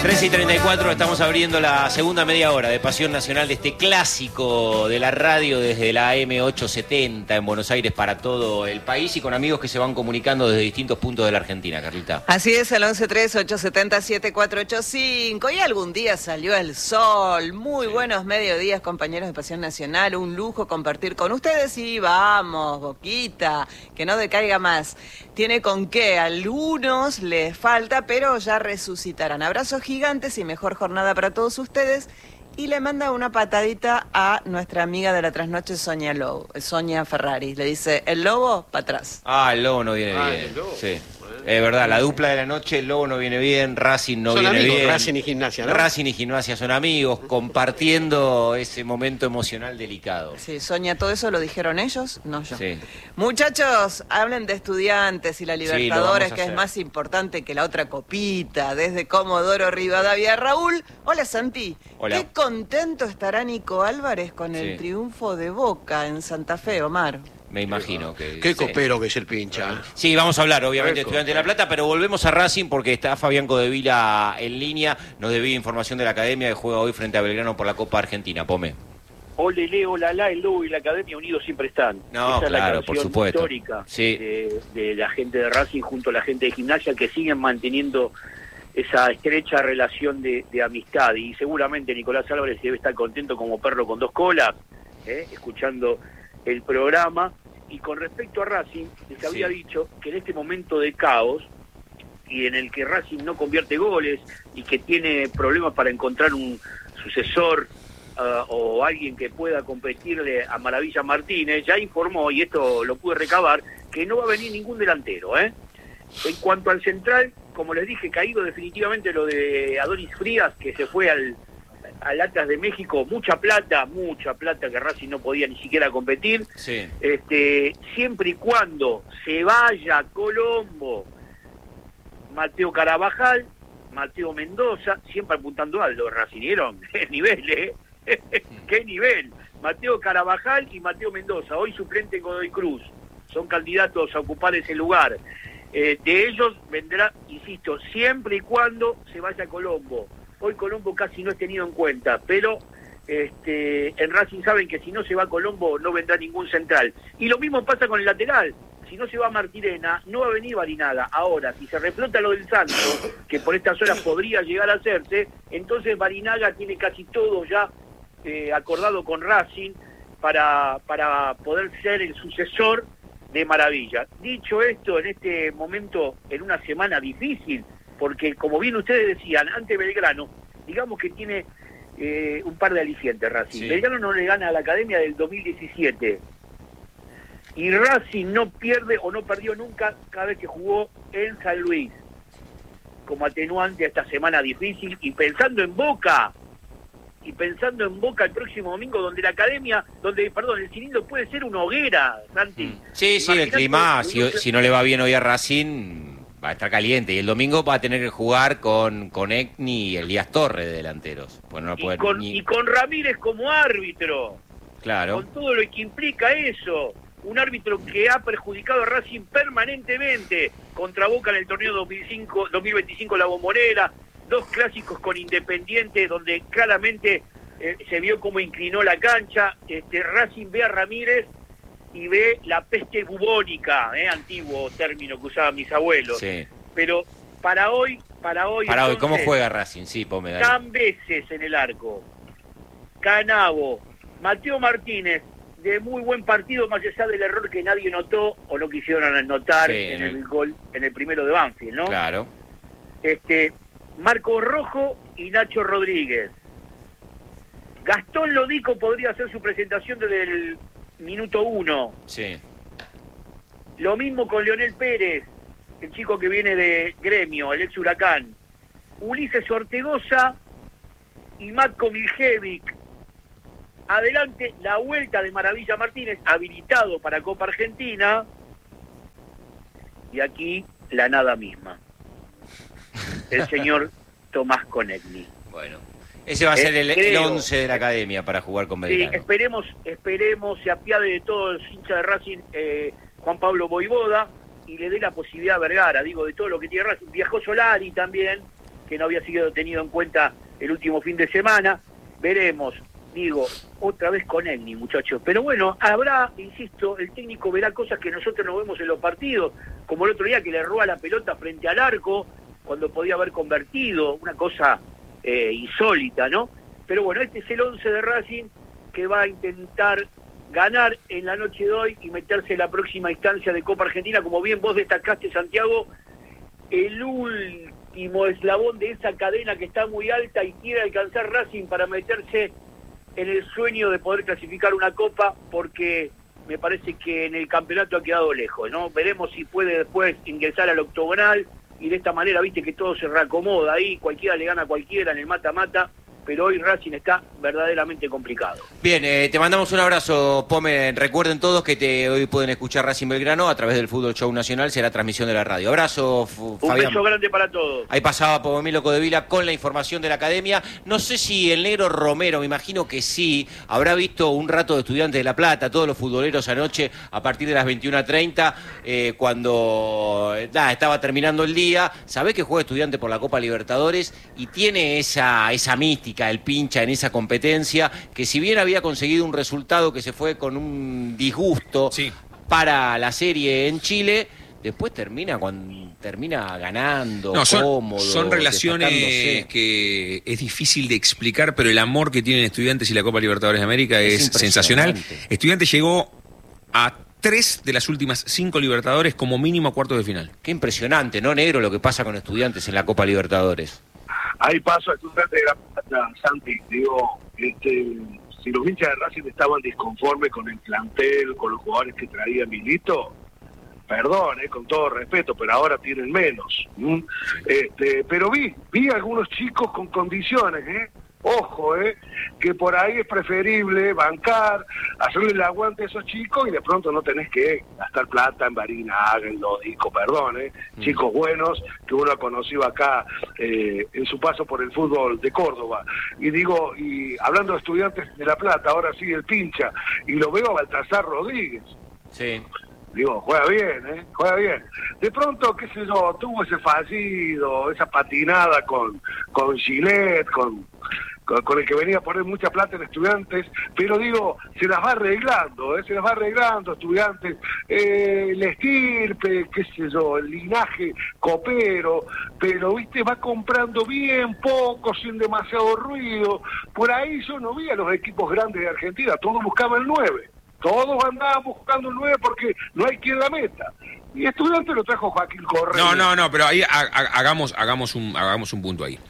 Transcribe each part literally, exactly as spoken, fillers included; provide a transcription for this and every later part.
trece y treinta y cuatro, estamos abriendo la segunda media hora de Pasión Nacional de este clásico de la radio desde la A M ochocientos setenta en Buenos Aires para todo el país y con amigos que se van comunicando desde distintos puntos de la Argentina, Carlita. Así es, el once tres, ochocientos setenta, setenta y cuatro ochenta y cinco. Y algún día salió el sol. Muy sí. Buenos mediodías, compañeros de Pasión Nacional. Un lujo compartir con ustedes y vamos, Boquita, que no decaiga más. Tiene con qué, a algunos les falta, pero ya resucitarán. Abrazos gigantes y mejor jornada para todos ustedes. Y le manda una patadita a nuestra amiga de la trasnoche, Sonia Lobo, Sonia Ferrari. Le dice, el lobo, para atrás. Ah, el lobo no viene ah, bien. El lobo. Sí. Es verdad, la dupla de la noche, el lobo no viene bien, Racing no son viene amigos, bien. Racing y Gimnasia, ¿no? Racing y Gimnasia son amigos, compartiendo ese momento emocional delicado. Sí, Sonia, ¿todo eso lo dijeron ellos? No yo. Sí. Muchachos, hablen de Estudiantes y la Libertadores, sí, que es más importante que la otra copita, desde Comodoro Rivadavia. Raúl, hola Santi. Hola. Qué contento estará Nico Álvarez con el sí. triunfo de Boca en Santa Fe, Omar. Me imagino que... Qué sí. copero que es el pincha. Sí, vamos a hablar, obviamente, de Estudiantes de La Plata, pero volvemos a Racing porque está Fabián Codevila en línea. Nos debía información de la Academia que juega hoy frente a Belgrano por la Copa Argentina. Pome. Ole, le, hola, la, el Lobo y la Academia unidos siempre están. No, Esa claro, es la por supuesto. Histórica sí. de, de la gente de Racing junto a la gente de Gimnasia que siguen manteniendo esa estrecha relación de, de amistad. Y seguramente Nicolás Álvarez debe estar contento como perro con dos colas, ¿eh? escuchando el programa. Y con respecto a Racing, les había sí. dicho que en este momento de caos, y en el que Racing no convierte goles, y que tiene problemas para encontrar un sucesor uh, o alguien que pueda competirle a Maravilla Martínez, ya informó, y esto lo pude recabar, que no va a venir ningún delantero. ¿eh? En cuanto al central, como les dije, caído definitivamente lo de Adonis Frías, que se fue al... al Atlas de México, mucha plata, mucha plata que Racing no podía ni siquiera competir. Sí. Este, siempre y cuando se vaya Colombo, Mateo Carabajal, Mateo Mendoza, siempre apuntando alto, Racing, ¿vieron? ¿Qué nivel, eh? ¿Qué nivel? Mateo Carabajal y Mateo Mendoza, hoy suplente Godoy Cruz, son candidatos a ocupar ese lugar. Eh, de ellos vendrá, insisto, siempre y cuando se vaya Colombo. Hoy Colombo casi no es tenido en cuenta, pero este, en Racing saben que si no se va Colombo no vendrá ningún central. Y lo mismo pasa con el lateral. Si no se va Martirena, no va a venir Barinaga. Ahora, si se reflota lo del Santos, que por estas horas podría llegar a hacerse, entonces Barinaga tiene casi todo ya eh, acordado con Racing para, para poder ser el sucesor de Maravilla. Dicho esto, en este momento, en una semana difícil, porque como bien ustedes decían, ante Belgrano, digamos que tiene eh, un par de alicientes Racing. Sí. Belgrano no le gana a la Academia del dos mil diecisiete. Y Racing no pierde o no perdió nunca cada vez que jugó en San Luis. Como atenuante a esta semana difícil. Y pensando en Boca, y pensando en Boca el próximo domingo, donde la Academia, donde, perdón, el cilindro puede ser una hoguera, Santi. Sí, sí, el clima, si, si no le va bien hoy a Racing... va a estar caliente, y el domingo va a tener que jugar con, con Ekni y Elías Torres de delanteros. Bueno, no y, con, ni... y con Ramírez como árbitro. Claro. Con todo lo que implica eso. Un árbitro que ha perjudicado a Racing permanentemente contra Boca en el torneo dos mil cinco, dos mil veinticinco La Bombonera. Dos clásicos con Independiente donde claramente eh, se vio cómo inclinó la cancha. Este, Racing ve a Ramírez y ve la peste bubónica, eh, antiguo término que usaban mis abuelos. Sí. Pero para hoy, para hoy... Para entonces, hoy, ¿cómo juega Racing? Sí, ponme dale. Cambeses en el arco, Canavo, Mateo Martínez, de muy buen partido, más allá del error que nadie notó, o no quisieron notar sí, en el, el gol, en el primero de Banfield, ¿no? Claro. Este, Marco Rojo y Nacho Rodríguez. Gastón Lodico podría hacer su presentación desde el minuto uno. Sí. Lo mismo con Leonel Pérez, el chico que viene de Gremio, el ex Huracán. Ulises Ortegoza y Matko Miljevic. Adelante la vuelta de Maravilla Martínez, habilitado para Copa Argentina. Y aquí la nada misma. El señor Tomás Konechny. Bueno. Ese va a ser eh, el, el once de la Academia para jugar con Belgrano. Sí, esperemos, esperemos, se apiade de todos los hinchas de Racing, eh, Juan Pablo Voivoda, y le dé la posibilidad a Vergara, digo, de todo lo que tiene Racing. Viajó Solari también, que no había sido tenido en cuenta el último fin de semana. Veremos, digo, otra vez con Elni, muchachos. Pero bueno, habrá, insisto, el técnico verá cosas que nosotros no vemos en los partidos, como el otro día que le roba la pelota frente al arco, cuando podía haber convertido, una cosa eh, insólita, ¿no? Pero bueno, este es el once de Racing que va a intentar ganar en la noche de hoy y meterse en la próxima instancia de Copa Argentina. Como bien vos destacaste, Santiago, el último eslabón de esa cadena que está muy alta y quiere alcanzar Racing para meterse en el sueño de poder clasificar una Copa, porque me parece que en el campeonato ha quedado lejos, ¿no? Veremos si puede después ingresar al octogonal y de esta manera, viste que todo se reacomoda ahí, cualquiera le gana a cualquiera en el mata-mata, pero hoy Racing está verdaderamente complicado. Bien, eh, te mandamos un abrazo, Pome. Recuerden todos que te, hoy pueden escuchar Racing Belgrano a través del Fútbol Show Nacional, será transmisión de la radio. Abrazo, F- Fabián. Un beso grande para todos. Ahí pasaba Pomomilo Codevila con la información de la academia. No sé si el negro Romero, me imagino que sí, habrá visto un rato de Estudiantes de La Plata, todos los futboleros anoche a partir de las veintiuna treinta, eh, cuando eh, nah, estaba terminando el día. Sabés que juega Estudiante por la Copa Libertadores y tiene esa, esa mística, el pincha en esa competencia, que si bien había conseguido un resultado que se fue con un disgusto sí. para la serie en Chile, después termina cuando termina ganando, no, son, cómodo. Son relaciones que es difícil de explicar, pero el amor que tienen Estudiantes y la Copa Libertadores de América es, es sensacional. Estudiantes llegó a tres de las últimas cinco Libertadores como mínimo a cuartos de final. Qué impresionante, ¿no, negro, lo que pasa con Estudiantes en la Copa Libertadores? Ahí paso a Estudiantes de La Plata, Santi, digo, este, si los hinchas de Racing estaban disconformes con el plantel, con los jugadores que traía Milito, perdón, eh, con todo respeto, pero ahora tienen menos. ¿Mm? Este, pero vi, vi algunos chicos con condiciones, ¿eh? Ojo, eh, que por ahí es preferible bancar, hacerle el aguante a esos chicos y de pronto no tenés que gastar plata en Barinaga, en Lodico, perdón, eh, mm. chicos buenos que uno ha conocido acá eh, en su paso por el fútbol de Córdoba. Y digo, y hablando de Estudiantes de La Plata, ahora sí el pincha, y lo veo a Baltasar Rodríguez. Sí. Digo, juega bien, ¿eh? Juega bien. De pronto, qué sé yo, tuvo ese fallido, esa patinada con, con Gillette, con... con el que venía a poner mucha plata en Estudiantes, pero digo, se las va arreglando, ¿eh? se las va arreglando Estudiantes, eh, el estirpe, qué sé yo, el linaje copero, pero viste, va comprando bien poco, sin demasiado ruido. Por ahí yo no vi a los equipos grandes de Argentina, todos buscaban el nueve, todos andaban buscando el nueve porque no hay quien la meta. Y Estudiantes lo trajo Joaquín Correa. No, no, no, pero ahí ha, ha, hagamos, hagamos, un, hagamos un punto ahí.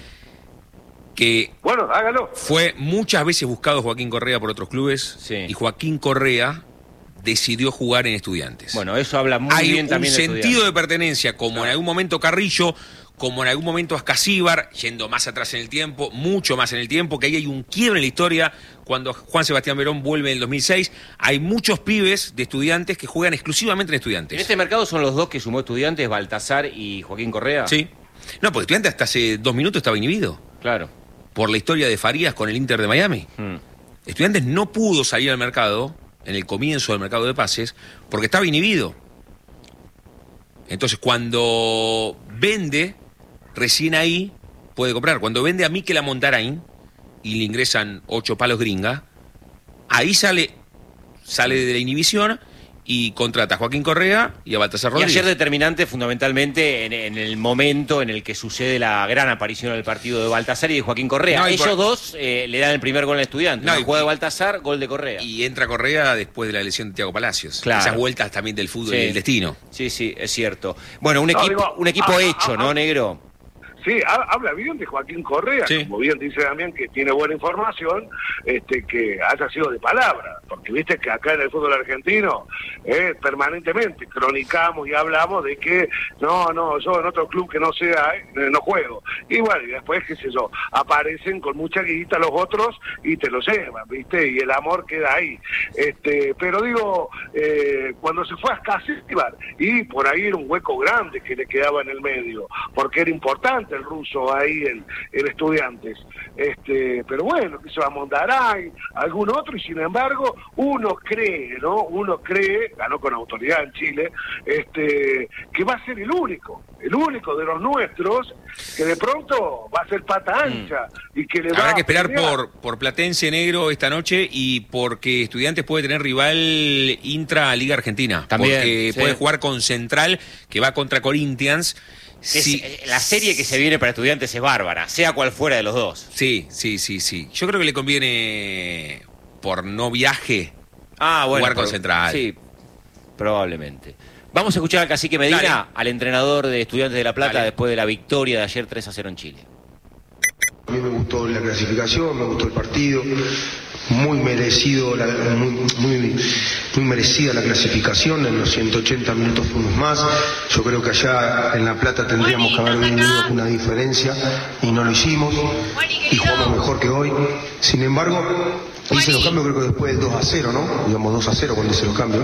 Que bueno, hágalo. Fue muchas veces buscado Joaquín Correa por otros clubes, sí. y Joaquín Correa decidió jugar en Estudiantes. Bueno, eso habla muy Hay bien también de Hay un sentido de pertenencia, como claro. en algún momento Carrillo, como en algún momento Ascasíbar, yendo más atrás en el tiempo, mucho más en el tiempo, que ahí hay un quiebre en la historia, cuando Juan Sebastián Verón vuelve en el dos mil seis, hay muchos pibes de Estudiantes que juegan exclusivamente en Estudiantes. ¿En este mercado son los dos que sumó Estudiantes, Baltasar y Joaquín Correa? Sí. No, porque Estudiantes hasta hace dos minutos estaba inhibido. Claro. Por la historia de Farías con el Inter de Miami. Hmm. Estudiantes no pudo salir al mercado, en el comienzo del mercado de pases, porque estaba inhibido. Entonces, cuando vende, recién ahí puede comprar. Cuando vende a Mikel Amontarain y le ingresan ocho palos gringa, ahí sale, sale de la inhibición y contrata a Joaquín Correa y a Baltasar Rodríguez. Y ayer determinante fundamentalmente en, en el momento en el que sucede la gran aparición del partido de Baltasar y de Joaquín Correa. No, Ellos por... dos eh, le dan el primer gol al Estudiante. No, juega de Baltasar, gol de Correa. Y entra Correa después de la lesión de Thiago Palacios. Claro. Esas vueltas también del fútbol sí. y del destino. Sí, sí, es cierto. Bueno, un no, equipo, digo, un equipo ah, hecho, ah, ¿no, negro? Sí, habla bien de Joaquín Correa, sí. como bien dice Damián, que tiene buena información, este que haya sido de palabra, porque viste que acá en el fútbol argentino eh, permanentemente cronicamos y hablamos de que no, no, yo en otro club que no sea, eh, no juego. Y bueno, y después, qué sé yo, aparecen con mucha guita los otros y te lo llevan, viste, y el amor queda ahí. Este, pero digo, eh, cuando se fue a Ascasíbar, y por ahí era un hueco grande que le quedaba en el medio, porque era importante fuerte el ruso ahí en, en Estudiantes. Este, pero bueno, que se va a Mondaray, algún otro, y sin embargo, uno cree, ¿no? Uno cree, ganó con autoridad en Chile, este, que va a ser el único, el único de los nuestros, que de pronto va a ser pata ancha, mm. y que le Habrá va que esperar a pelear. por, por Platense Negro esta noche, y porque Estudiantes puede tener rival intra Liga Argentina. También, porque sí. puede jugar con Central, que va contra Corinthians. Es, Sí. La serie que se viene para Estudiantes es bárbara, sea cual fuera de los dos. Sí, sí, sí, sí. Yo creo que le conviene, por no viaje, Ah, bueno, jugar con pero- Central. Sí, probablemente. Vamos a escuchar al cacique Medina, Dale. al entrenador de Estudiantes de La Plata, Dale. después de la victoria de ayer tres a cero en Chile. A mí me gustó la clasificación, me gustó el partido, muy merecido, la, muy, muy, muy merecida la clasificación, en los ciento ochenta minutos fuimos más. Yo creo que allá en La Plata tendríamos que haber venido con una diferencia y no lo hicimos, y jugamos mejor que hoy. Sin embargo, hice los cambios creo que después del dos a cero, ¿no? Digamos dos a cero cuando hice los cambios.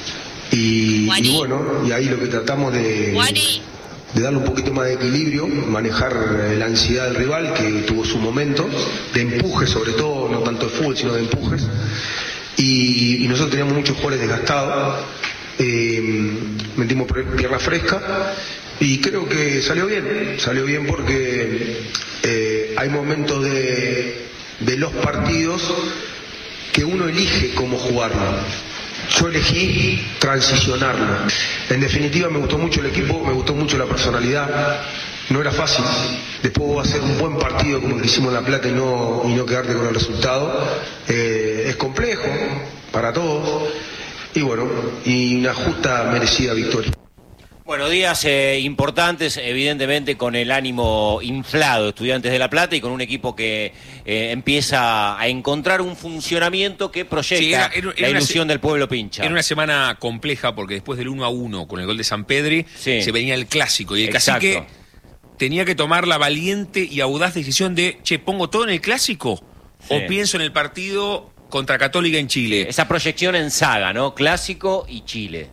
Y, y bueno, y ahí lo que tratamos de... de darle un poquito más de equilibrio, manejar eh, la ansiedad del rival, que tuvo su momento, de empuje sobre todo, no tanto de fútbol, sino de empujes. Y, y nosotros teníamos muchos jugadores desgastados, eh, metimos pierna fresca, y creo que salió bien, salió bien porque eh, hay momentos de, de los partidos que uno elige cómo jugarlo. Yo elegí transicionarlo. En definitiva me gustó mucho el equipo, me gustó mucho la personalidad. No era fácil. Después vos hacer un buen partido como el que hicimos en La Plata y no, y no quedarte con el resultado. Eh, es complejo para todos. Y bueno, y una justa, merecida victoria. Bueno, días eh, importantes, evidentemente con el ánimo inflado, Estudiantes de La Plata, y con un equipo que eh, empieza a encontrar un funcionamiento que proyecta Sí, era- era- era la una ilusión se- del pueblo pincha. Era una semana compleja porque después del uno a uno con el gol de San Pedri, Sí. se venía el clásico, y el Exacto. cacique tenía que tomar la valiente y audaz decisión de, che, ¿pongo todo en el clásico? Sí. ¿O pienso en el partido contra Católica en Chile? Esa proyección en saga, ¿no? Clásico y Chile.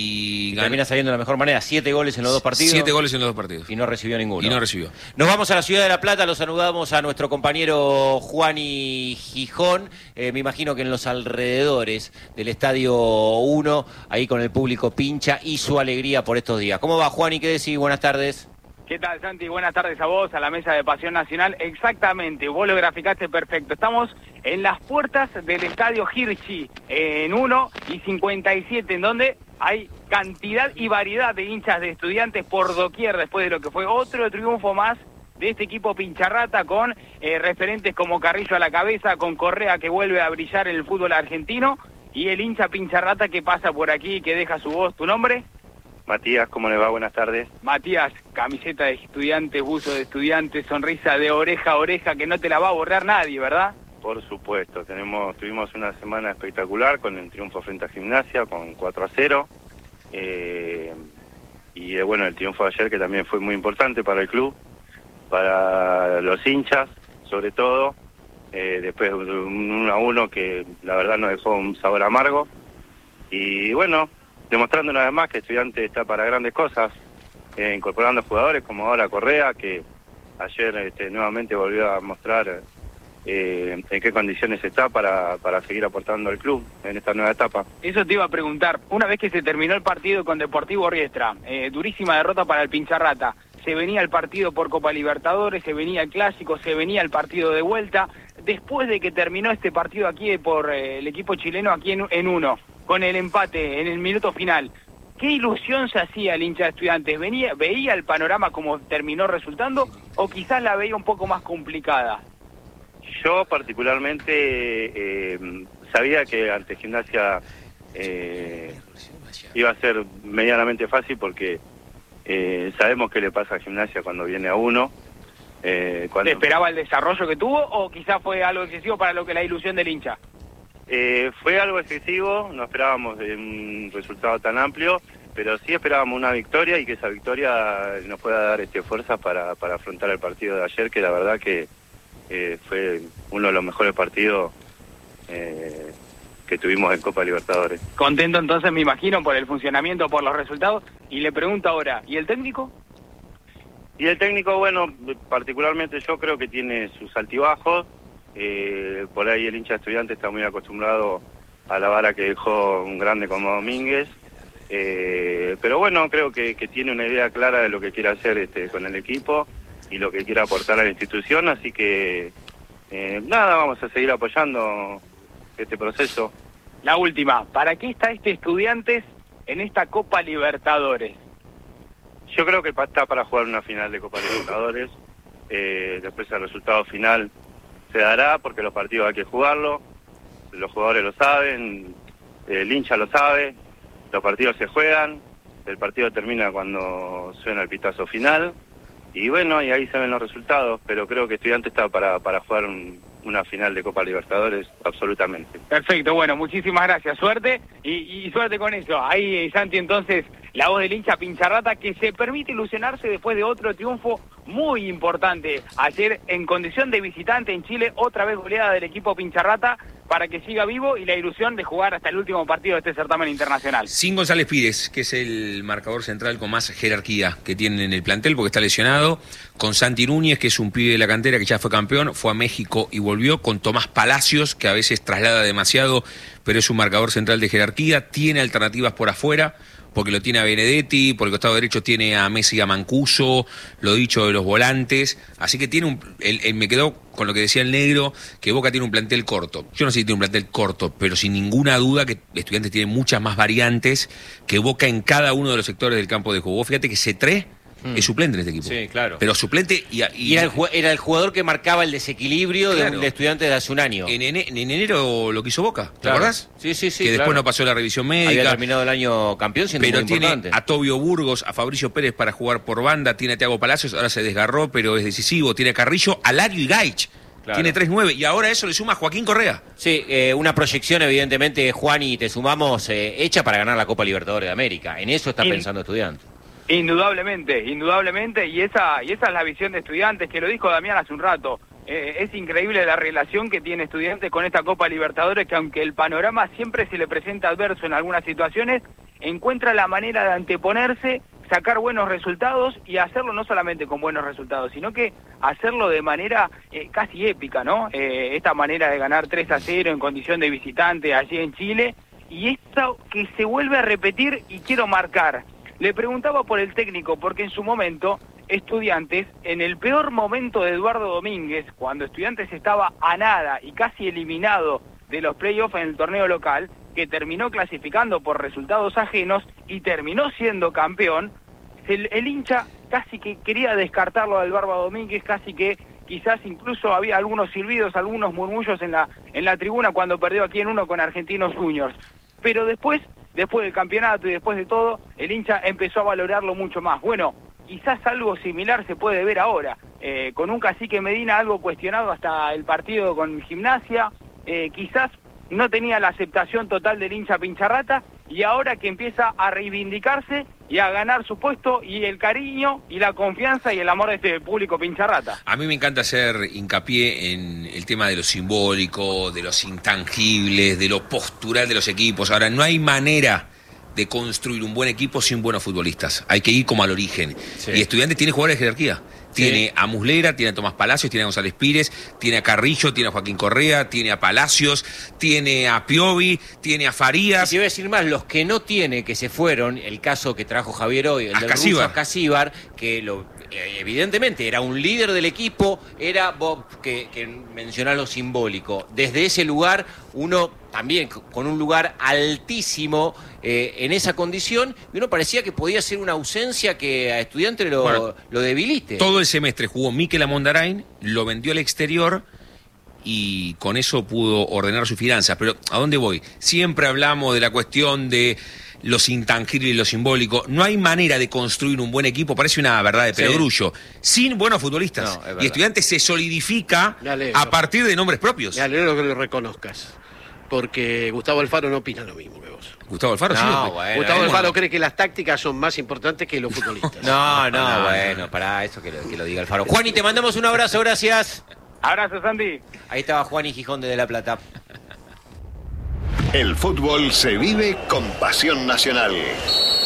Y Y ganó termina saliendo de la mejor manera, siete goles en los dos partidos. siete goles en los dos partidos. Y no recibió ninguno. Y no recibió. Nos vamos a la ciudad de La Plata, lo saludamos a nuestro compañero Juani Gijón, eh, me imagino que en los alrededores del Estadio uno, ahí con el público pincha y su alegría por estos días. ¿Cómo va, Juani? ¿Qué decís? Buenas tardes. ¿Qué tal, Santi? Buenas tardes a vos, a la mesa de Pasión Nacional. Exactamente, vos lo graficaste perfecto. Estamos en las puertas del Estadio Hirschi, en uno y cincuenta y siete, en donde hay cantidad y variedad de hinchas de Estudiantes por doquier, después de lo que fue otro triunfo más de este equipo pincharrata, con eh, referentes como Carrillo a la cabeza, con Correa que vuelve a brillar en el fútbol argentino, y el hincha pincharrata que pasa por aquí y que deja su voz. ¿Tu nombre? Matías, ¿cómo le va? Buenas tardes. Matías, camiseta de estudiantes, buzo de estudiantes, sonrisa de oreja a oreja que no te la va a borrar nadie, ¿verdad? Por supuesto, tenemos tuvimos una semana espectacular con el triunfo frente a Gimnasia, con cuatro a cero. Eh, y eh, bueno, el triunfo de ayer, que también fue muy importante para el club, para los hinchas, sobre todo. Eh, después un uno a uno que la verdad nos dejó un sabor amargo. Y bueno, demostrando una vez más que Estudiantes está para grandes cosas, eh, incorporando jugadores como ahora Correa, que ayer este, nuevamente volvió a mostrar eh, en qué condiciones está para, para seguir aportando al club en esta nueva etapa. Eso te iba a preguntar. Una vez que se terminó el partido con Deportivo Riestra, eh, durísima derrota para el Pincharrata, se venía el partido por Copa Libertadores, se venía el Clásico, se venía el partido de vuelta. Después de que terminó este partido aquí por eh, el equipo chileno aquí en, en uno, con el empate en el minuto final, ¿qué ilusión se hacía el hincha de Estudiantes? ¿Venía, ¿Veía el panorama como terminó resultando o quizás la veía un poco más complicada? Yo particularmente eh, sabía que ante Gimnasia eh, iba a ser medianamente fácil porque eh, sabemos qué le pasa a Gimnasia cuando viene a uno. Eh, cuando... ¿Te esperaba el desarrollo que tuvo o quizás fue algo excesivo para lo que la ilusión del hincha? Eh, fue algo excesivo, no esperábamos de un resultado tan amplio, pero sí esperábamos una victoria y que esa victoria nos pueda dar este, fuerzas para, para afrontar el partido de ayer, que la verdad que eh, fue uno de los mejores partidos eh, que tuvimos en Copa Libertadores. Contento entonces, me imagino, por el funcionamiento, por los resultados. Y le pregunto ahora, ¿y el técnico? Y el técnico, bueno, particularmente yo creo que tiene sus altibajos. Eh, por ahí el hincha de Estudiantes está muy acostumbrado a la vara que dejó un grande como Domínguez. Eh, pero bueno, creo que, que tiene una idea clara de lo que quiere hacer este, con el equipo y lo que quiere aportar a la institución. Así que, eh, nada, vamos a seguir apoyando este proceso. La última, ¿para qué está este Estudiantes en esta Copa Libertadores? Yo creo que está para jugar una final de Copa Libertadores. Eh, después el resultado final se dará porque los partidos hay que jugarlo. Los jugadores lo saben, el hincha lo sabe. Los partidos se juegan. El partido termina cuando suena el pitazo final. Y bueno, y ahí se ven los resultados. Pero creo que Estudiantes está para, para jugar un, una final de Copa Libertadores, absolutamente. Perfecto, bueno, muchísimas gracias. Suerte y, y suerte con eso. Ahí, Santi, entonces, la voz del hincha Pincharrata, que se permite ilusionarse después de otro triunfo muy importante. Ayer, en condición de visitante en Chile, otra vez goleada del equipo Pincharrata para que siga vivo y la ilusión de jugar hasta el último partido de este certamen internacional. Sin González Pires, que es el marcador central con más jerarquía que tiene en el plantel porque está lesionado, con Santi Núñez, que es un pibe de la cantera que ya fue campeón, fue a México y volvió, con Tomás Palacios, que a veces traslada demasiado, pero es un marcador central de jerarquía, tiene alternativas por afuera, porque lo tiene a Benedetti, por el costado derecho tiene a Messi y a Mancuso, lo dicho de los volantes, así que tiene un, el, el, me quedó con lo que decía el negro, que Boca tiene un plantel corto. Yo no sé si tiene un plantel corto, pero sin ninguna duda que Estudiantes tiene muchas más variantes que Boca en cada uno de los sectores del campo de juego. Fíjate que Cetré Mm. es suplente en este equipo. Sí, claro. Pero suplente y... y, y era, el, era el jugador que marcaba el desequilibrio claro. de un Estudiante de hace un año. En, en, en enero lo quiso Boca, ¿te claro. acordás? Sí, sí, sí. Que claro. después no pasó la revisión médica. Había terminado el año campeón siendo pero muy tiene importante. a Tobio Burgos, a Fabricio Pérez para jugar por banda, tiene a Thiago Palacios, ahora se desgarró, pero es decisivo, tiene a Carrillo, a Lario y Gaich. Claro. Tiene tres nueve y ahora eso le suma a Joaquín Correa. Sí, eh, una proyección evidentemente, Juan, y te sumamos, eh, hecha para ganar la Copa Libertadores de América. En eso está y... pensando Estudiantes. Indudablemente, indudablemente, y esa y esa es la visión de Estudiantes, que lo dijo Damián hace un rato. Eh, es increíble la relación que tiene Estudiantes con esta Copa Libertadores, que aunque el panorama siempre se le presenta adverso en algunas situaciones, encuentra la manera de anteponerse, sacar buenos resultados y hacerlo no solamente con buenos resultados, sino que hacerlo de manera eh, casi épica, ¿no? Eh, esta manera de ganar tres a cero en condición de visitante allí en Chile, y esto que se vuelve a repetir, y quiero marcar. Le preguntaba por el técnico, porque en su momento, Estudiantes, en el peor momento de Eduardo Domínguez, cuando Estudiantes estaba a nada y casi eliminado de los playoffs en el torneo local, que terminó clasificando por resultados ajenos y terminó siendo campeón, el, el hincha casi que quería descartarlo al Barba Domínguez, casi que quizás incluso había algunos silbidos, algunos murmullos en la, en la tribuna cuando perdió aquí en uno con Argentinos Juniors. Pero después... Después del campeonato y después de todo, el hincha empezó a valorarlo mucho más. Bueno, quizás algo similar se puede ver ahora, eh, con un Cacique Medina algo cuestionado hasta el partido con Gimnasia, eh, quizás no tenía la aceptación total del hincha Pincharrata, y ahora que empieza a reivindicarse y a ganar su puesto y el cariño y la confianza y el amor de este público Pincharrata. A mí me encanta hacer hincapié en el tema de lo simbólico, de los intangibles, de lo postural de los equipos. Ahora, no hay manera de construir un buen equipo sin buenos futbolistas. Hay que ir como al origen. Sí. Y Estudiantes tiene jugadores de jerarquía. Tiene sí. a Muslera, tiene a Tomás Palacios, tiene a González Pires, tiene a Carrillo, tiene a Joaquín Correa, tiene a Palacios, tiene a Piovi, tiene a Farías. Y te voy a decir más, los que no tiene, que se fueron, el caso que trajo Javier hoy, el del ruso Ascasíbar, que lo, evidentemente era un líder del equipo, era Bob, que, que mencionó lo simbólico. Desde ese lugar, uno también con un lugar altísimo eh, en esa condición, y uno parecía que podía ser una ausencia que a Estudiantes lo, bueno, lo debilite. Todo el semestre jugó Mikel Amondarain, lo vendió al exterior y con eso pudo ordenar sus finanzas. Pero ¿a dónde voy? Siempre hablamos de la cuestión de los intangibles y lo simbólico. No hay manera de construir un buen equipo, parece una verdad de perogrullo, sí. sin buenos futbolistas. No, y Estudiantes se solidifica a partir de nombres propios. Me alegro que lo reconozcas, porque Gustavo Alfaro no opina lo mismo que vos. Gustavo Alfaro no, sí. Bueno, Gustavo Alfaro bueno. cree que las tácticas son más importantes que los futbolistas. No, no, no bueno, para eso que lo, que lo diga Alfaro. Juani, te mandamos un abrazo, gracias. Abrazo, Sandy. Ahí estaba Juani Gijón de La Plata. El fútbol se vive con Pasión Nacional.